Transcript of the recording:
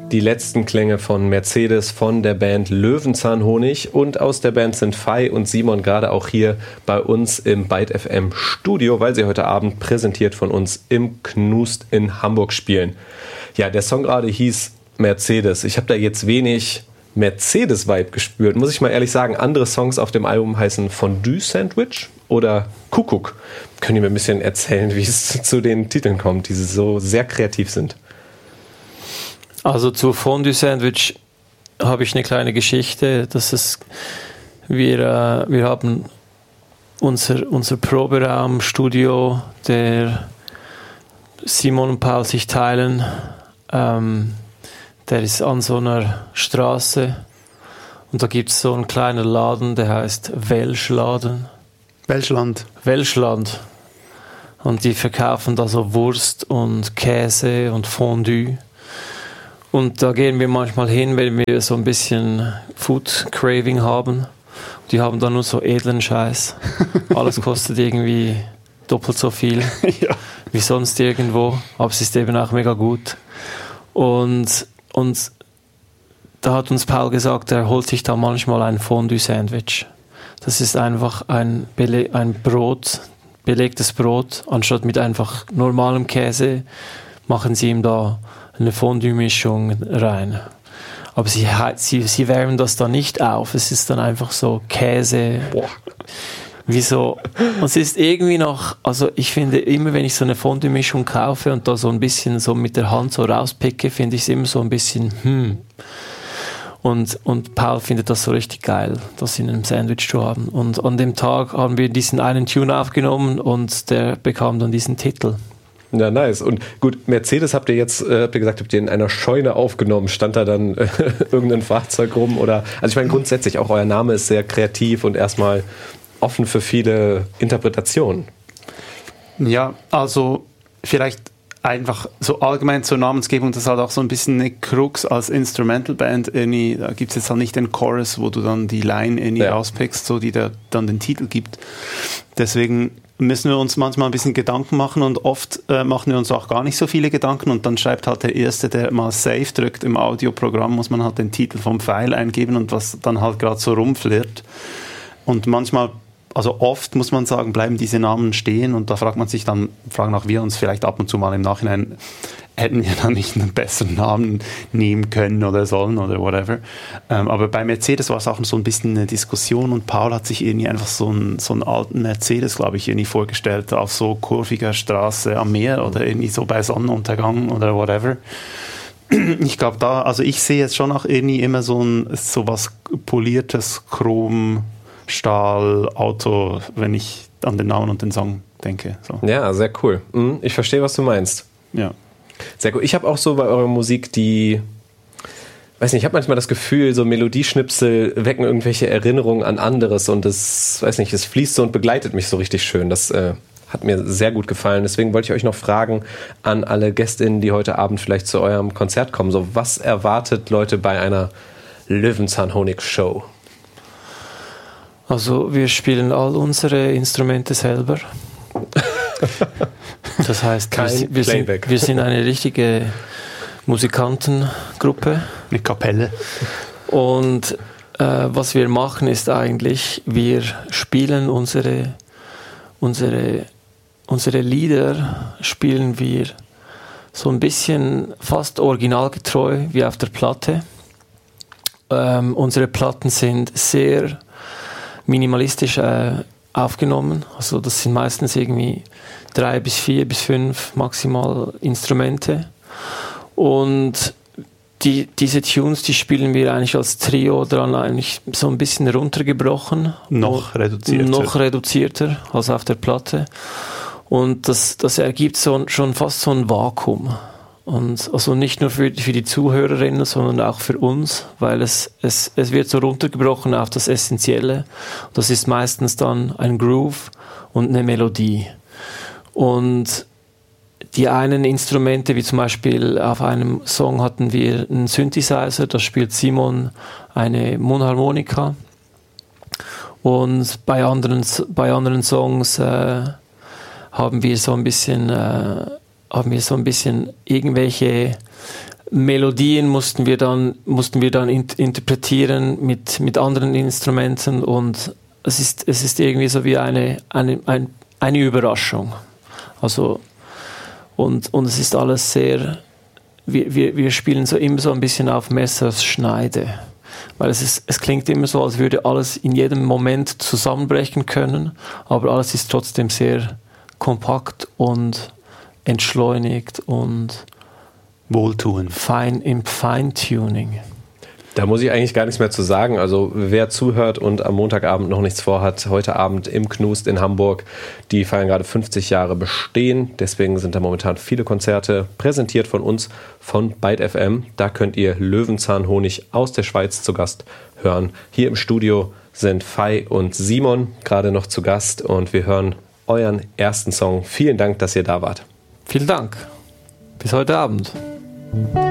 Die letzten Klänge von Mercedes von der Band Löwenzahnhonig, und aus der Band sind Fei und Simon gerade auch hier bei uns im Byte FM Studio, weil sie heute Abend präsentiert von uns im Knust in Hamburg spielen. Ja, der Song gerade hieß Mercedes. Ich habe da jetzt wenig Mercedes-Vibe gespürt, muss ich mal ehrlich sagen. Andere Songs auf dem Album heißen Fondue Sandwich oder Kuckuck. Könnt ihr mir ein bisschen erzählen, wie es zu den Titeln kommt, die so sehr kreativ sind? Also zu Fondue Sandwich habe ich eine kleine Geschichte. Wir haben unser Proberaum, Studio, der Simon und Paul sich teilen. Der ist an so einer Straße und da gibt es so einen kleinen Laden, der heißt Welschland. Und die verkaufen da so Wurst und Käse und Fondue. Und da gehen wir manchmal hin, wenn wir so ein bisschen Food Craving haben. Die haben da nur so edlen Scheiß. Alles kostet irgendwie doppelt so viel wie sonst irgendwo. Aber es ist eben auch mega gut. Und da hat uns Paul gesagt, er holt sich da manchmal ein Fondue-Sandwich. Das ist einfach ein Brot, belegtes Brot. Anstatt mit einfach normalem Käse machen sie ihm da eine Fondue-Mischung rein. Aber sie wärmen das dann nicht auf. Es ist dann einfach so Käse. Boah. Wieso? Und es ist irgendwie noch, also ich finde immer, wenn ich so eine Fondue-Mischung kaufe und da so ein bisschen so mit der Hand so rauspicke, finde ich es immer so ein bisschen Und Paul findet das so richtig geil, das in einem Sandwich zu haben. Und an dem Tag haben wir diesen einen Tune aufgenommen und der bekam dann diesen Titel. Ja, nice. Und gut, Mercedes habt ihr gesagt, habt ihr in einer Scheune aufgenommen? Stand da dann irgendein Fahrzeug rum? Oder, also ich meine, grundsätzlich auch euer Name ist sehr kreativ und erstmal offen für viele Interpretationen. Ja, also vielleicht einfach so allgemein zur Namensgebung, das ist halt auch so ein bisschen eine Krux als Instrumental-Band. Da gibt es jetzt halt nicht den Chorus, wo du dann die Line rauspickst, so die da dann den Titel gibt. Deswegen müssen wir uns manchmal ein bisschen Gedanken machen und oft machen wir uns auch gar nicht so viele Gedanken und dann schreibt halt der Erste, der mal Save drückt im Audioprogramm, muss man halt den Titel vom File eingeben und was dann halt gerade so rumflirrt. Und manchmal, also oft muss man sagen, bleiben diese Namen stehen und da fragen auch wir uns vielleicht ab und zu mal im Nachhinein, hätten wir dann nicht einen besseren Namen nehmen können oder sollen oder whatever. Aber bei Mercedes war es auch so ein bisschen eine Diskussion und Paul hat sich irgendwie einfach so einen alten Mercedes, glaube ich, irgendwie vorgestellt, auf so kurviger Straße am Meer oder irgendwie so bei Sonnenuntergang oder whatever. Ich glaube also ich sehe jetzt schon auch irgendwie immer so was poliertes Chrom, Stahl, Auto, wenn ich an den Namen und den Song denke. So. Ja, sehr cool. Ich verstehe, was du meinst. Ja. Sehr gut. Ich habe auch so bei eurer Musik ich habe manchmal das Gefühl, so Melodieschnipsel wecken irgendwelche Erinnerungen an anderes und es fließt so und begleitet mich so richtig schön. Das hat mir sehr gut gefallen. Deswegen wollte ich euch noch fragen an alle GästInnen, die heute Abend vielleicht zu eurem Konzert kommen. So, was erwartet Leute bei einer Löwenzahnhonig-Show? Also wir spielen all unsere Instrumente selber. Das heißt, wir sind eine richtige Musikantengruppe. Eine Kapelle. Und was wir machen ist eigentlich, wir spielen unsere Lieder, spielen wir so ein bisschen fast originalgetreu wie auf der Platte. Unsere Platten sind sehr minimalistisch aufgenommen. Also das sind meistens irgendwie 3 bis 4 bis 5 maximal Instrumente. Und diese Tunes, die spielen wir eigentlich als Trio dran eigentlich so ein bisschen runtergebrochen. Noch reduzierter als auf der Platte. Und das ergibt schon fast so ein Vakuum. Und also nicht nur für die Zuhörerinnen, sondern auch für uns, weil es wird so runtergebrochen auf das Essentielle. Das ist meistens dann ein Groove und eine Melodie. Und die einen Instrumente, wie zum Beispiel auf einem Song hatten wir einen Synthesizer, da spielt Simon eine Mundharmonika. Und bei anderen Songs haben wir so ein bisschen irgendwelche Melodien mussten wir dann interpretieren mit anderen Instrumenten, und es ist irgendwie so wie eine Überraschung. Also, und es ist alles sehr, wir spielen so immer so ein bisschen auf Messerschneide. Weil es klingt immer so, als würde alles in jedem Moment zusammenbrechen können, aber alles ist trotzdem sehr kompakt und entschleunigt und wohltuend. Im Feintuning. Da muss ich eigentlich gar nichts mehr zu sagen. Also wer zuhört und am Montagabend noch nichts vorhat, heute Abend im Knust in Hamburg, die feiern gerade 50 Jahre Bestehen. Deswegen sind da momentan viele Konzerte präsentiert von uns, von Byte FM. Da könnt ihr Löwenzahnhonig aus der Schweiz zu Gast hören. Hier im Studio sind Fei und Simon gerade noch zu Gast und wir hören euren ersten Song. Vielen Dank, dass ihr da wart. Vielen Dank. Bis heute Abend.